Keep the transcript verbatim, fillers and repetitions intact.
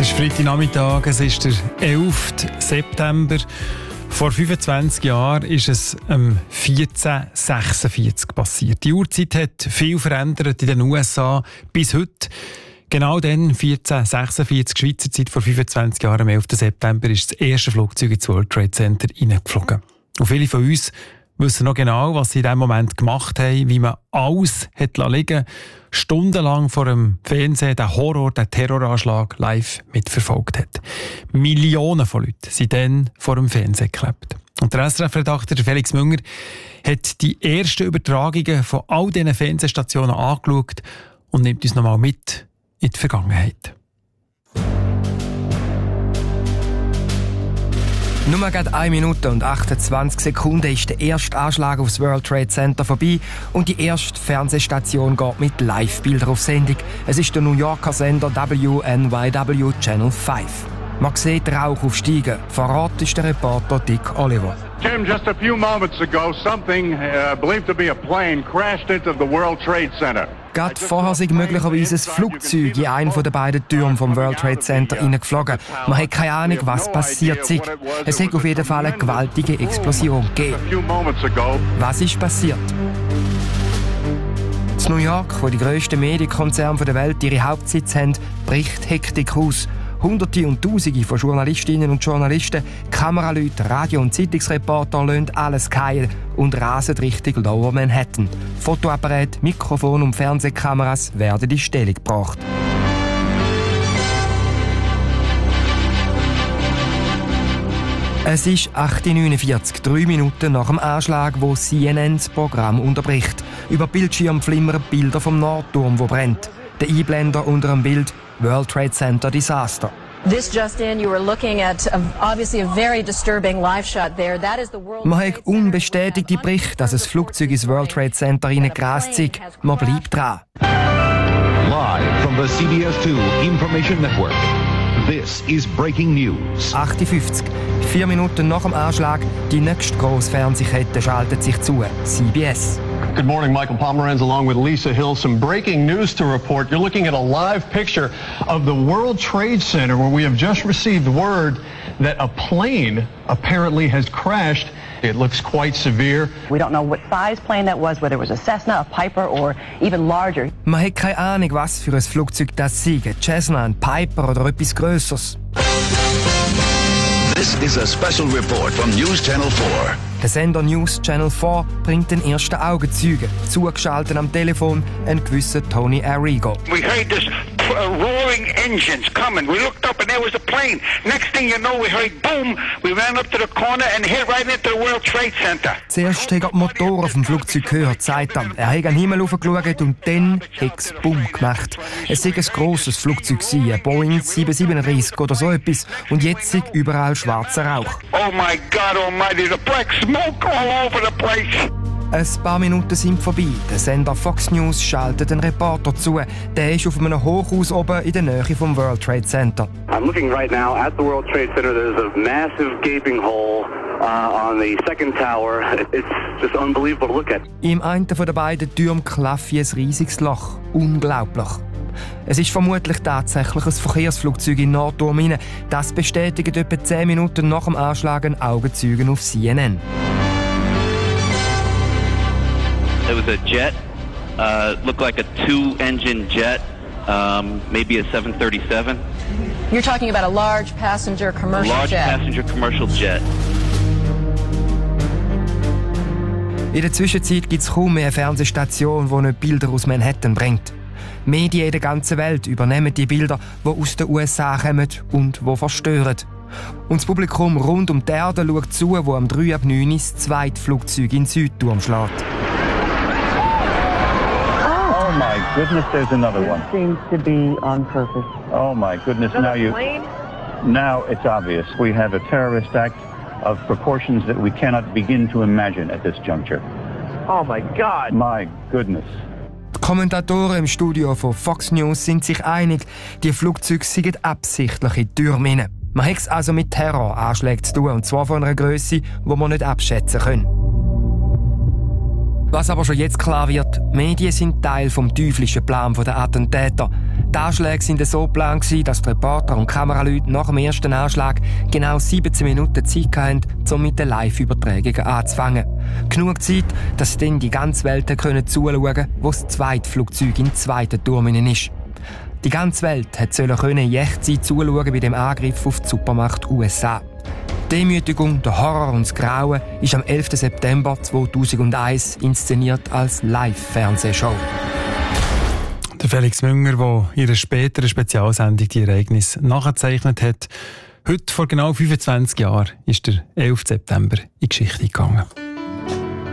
ist Freitagnachmittag, es ist der elfte September. Vor fünfundzwanzig Jahren ist es um vierzehn sechsundvierzig passiert. Die Uhrzeit hat viel verändert in den U S A bis heute. Genau dann, vierzehn sechsundvierzig Schweizer Zeit, vor fünfundzwanzig Jahren, am elften September, ist das erste Flugzeug ins World Trade Center hineingeflogen. Und viele von uns wissen noch genau, was sie in diesem Moment gemacht haben, wie man alles hat liegen, stundenlang vor dem Fernsehen den Horror, den Terroranschlag live mitverfolgt hat. Millionen von Leuten sind dann vor dem Fernsehen geklebt. Und der S R F-Redakteur Felix Münger hat die ersten Übertragungen von all diesen Fernsehstationen angeschaut und nimmt uns nochmal mit in die Vergangenheit. Nur gerade eine Minute und achtundzwanzig Sekunden ist der erste Anschlag aufs World Trade Center vorbei und die erste Fernsehstation geht mit Live-Bildern auf Sendung. Es ist der New Yorker Sender W N Y W Channel fünf. Man sieht Rauch aufsteigen. Verrat ist der Reporter Dick Oliver. Tim, just a few moments ago, something uh, believed to be a plane crashed into the World Trade Center. Gerade vorher sei möglicherweise ein Flugzeug in einen der beiden Türme vom World Trade Center hineingeflogen. Man hat keine Ahnung, was passiert ist. Es hat auf jeden Fall eine gewaltige Explosion gegeben. Was ist passiert? In New York, wo die grössten Medienkonzerne der Welt ihre Hauptsitz haben, bricht Hektik aus. Hunderte und Tausende von Journalistinnen und Journalisten, Kameraleute, Radio- und Zeitungsreporter lassen alles fallen und rasen Richtung Lower Manhattan. Fotoapparate, Mikrofon und Fernsehkameras werden in Stellung gebracht. Es ist acht Uhr neunundvierzig, drei Minuten nach dem Anschlag, wo C N N das Programm unterbricht. Über Bildschirm flimmern Bilder vom Nordturm, wo brennt. Der Einblender unter dem Bild World Trade Center Disaster. This just in, you were looking at a, obviously a very disturbing live shot there. That is the World Man hat unbestätigte Berichte, dass ein Flugzeug ins World Trade Center reingerast ist. Man bleibt dran. Live from the C B S two Information Network. This is breaking news. acht Uhr fünfzig. Vier Minuten nach dem Anschlag, die nächste grosse Fernsehkette schaltet sich zu. C B S. Good morning, Michael Pomeranz along with Lisa Hill. Some breaking news to report. You're looking at a live picture of the World Trade Center where we have just received word that a plane apparently has crashed. It looks quite severe. We don't know what size plane that was, whether it was a Cessna, a Piper or even larger. Man hat keine Ahnung, was für ein Flugzeug das sei. Ein Cessna, ein Piper oder etwas Grösseres. This is a special report from News Channel four. Der Sender News Channel four bringt den ersten Augenzeugen. Zugeschaltet am Telefon ein gewisser Tony Arrigo. We heard this uh, roaring engines coming. We looked up and there was a plane. Next thing you know, we heard boom. We ran up to the corner and hit right into the World Trade Center. Zuerst hat er die Motoren vom Flugzeug gehört, sagt er. Er hat an den Himmel hochgeschaut und dann hat es Bumm gemacht. Es sei ein grosses Flugzeug, ein Boeing sieben siebenunddreißig oder so etwas. Und jetzt sei überall schwarzer Rauch. Oh my God almighty, the black smoke all over the place. Ein paar Minuten sind vorbei. Der Sender Fox News schaltet einen Reporter zu. Der ist auf einem Hochhaus oben in der Nähe vom World Trade Center. I'm looking right now at the World Trade Center. There's a massive gaping hole uh, on the second tower. It's just unbelievable to look at. Im einen der beiden Türme klafft ein riesiges Loch. Unglaublich. Es ist vermutlich tatsächlich ein Verkehrsflugzeug in Nordturm hinein. Das bestätigt etwa zehn Minuten nach dem Anschlag ein Augenzeugen auf C N N. It was a jet, uh, looked like a two-engine jet, um, maybe a seven thirty-seven. You're talking about a large passenger commercial a large jet. passenger commercial jet. In der Zwischenzeit gibt es kaum mehr eine Fernsehstation, die nicht Bilder aus Manhattan bringt. Medien in der ganzen Welt übernehmen die Bilder, die aus den U S A kommen und die verstören. Und das Publikum rund um die Erde schaut zu, wo am drei ab neun das zweite Flugzeug in den Südturm schlägt. Oh my goodness, there's another one. It seems to be on purpose. Oh my goodness, now you... Now it's obvious. We have a terrorist act of proportions that we cannot begin to imagine at this juncture. Oh my God. My goodness. Die Kommentatoren im Studio von Fox News sind sich einig, die Flugzeuge seien absichtlich in die Türme hinein. Man hat es also mit Terroranschlägen zu tun, und zwar von einer Grösse, die man nicht abschätzen kann. Was aber schon jetzt klar wird, Medien sind Teil vom teuflischen Plan der Attentäter. Die Anschläge waren so geplant, dass die Reporter und Kameraleute nach dem ersten Anschlag genau siebzehn Minuten Zeit hatten, um mit den Live-Übertragungen anzufangen. Genug Zeit, dass dann die ganze Welt zuschauen konnte, wo das zweite Flugzeug im zweiten Turm ist. Die ganze Welt sollte in Echtzeit zuschauen bei dem Angriff auf die Supermacht U S A. Die Demütigung, der Horror und das Grauen ist am elften September zweitausendeins inszeniert als Live-Fernsehshow. Der Felix Münger, der in einer späteren Spezialsendung die Ereignisse nachgezeichnet hat. Heute, vor genau fünfundzwanzig Jahren, ist der elfte September in die Geschichte gegangen.